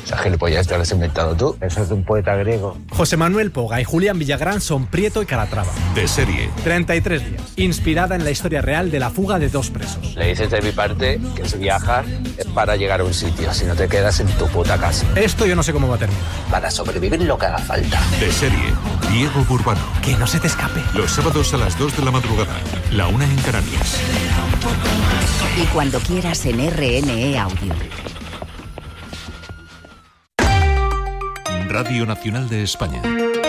Esa gilipollas te lo has inventado tú. Eso es de un poeta griego. José Manuel Poga y Julián Villagrán son Prieto y Calatrava. De serie. 33 días. Inspirada en la historia real de la fuga de 2 presos. Le dices de mi parte que si viajas es para llegar a un sitio, si no te quedas en tu puta casa. Esto yo no sé cómo va a terminar. Para sobrevivir lo que haga falta. De serie. Diego Burbano. Que no se te escape. Los sábados a las 2 de la madrugada. La 1 en Canarias. Y cuando quieras en RNE Audio. Radio Nacional de España.